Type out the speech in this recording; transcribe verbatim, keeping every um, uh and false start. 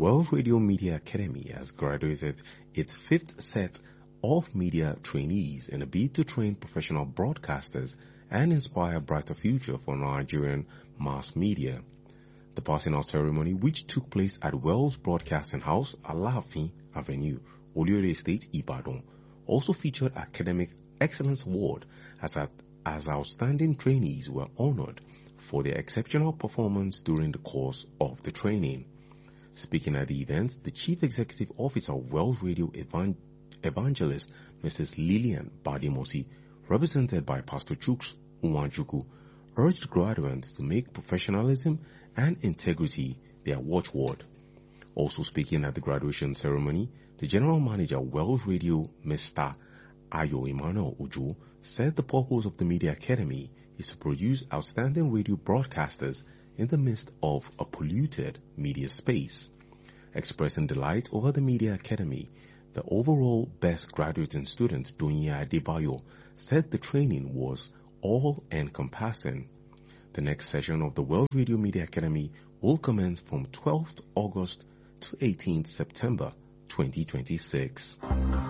Wells Radio Media Academy has graduated its fifth set of media trainees in a bid to train professional broadcasters and inspire a brighter future for Nigerian mass media. The passing out ceremony, which took place at Wells Broadcasting House, Alaafin Avenue, Oluyole Estate, Ibadan, also featured Academic Excellence Award as, at, as outstanding trainees were honored for their exceptional performance during the course of the training. Speaking at the event, the Chief Executive Officer of Wells Radio Evan- Evangelist, Missus Lillian Badimosi, represented by Pastor Chuks Uwanjuku, urged graduates to make professionalism and integrity their watchword. Also speaking at the graduation ceremony, the General Manager of Wells Radio, Mister Ayo Emmanuel Ojo, said the purpose of the Media Academy is to produce outstanding radio broadcasters in the midst of a polluted media space. Expressing delight over the Media Academy, the overall best graduating student, Donya Adebayo, said the training was all-encompassing. The next session of the Wells Radio Media Academy will commence from twelfth August to eighteenth September twenty twenty-six.